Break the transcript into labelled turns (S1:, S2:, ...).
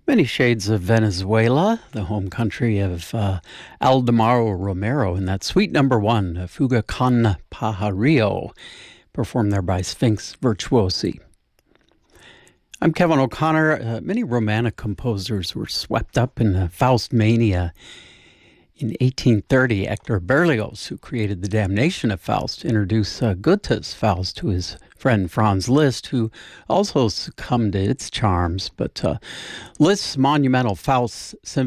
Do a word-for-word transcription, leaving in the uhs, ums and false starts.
S1: Many Shades of Venezuela, the home country of uh, Aldemaro Romero, and that suite number one, Fuga con Pajarillo, performed there by Sphinx Virtuosi. I'm Kevin O'Connor. Uh, many Romantic composers were swept up in uh, Faust mania. In eighteen thirty, Hector Berlioz, who created The Damnation of Faust, introduced uh, Goethe's Faust to his friend Franz Liszt, who also succumbed to its charms. But uh, Liszt's monumental Faust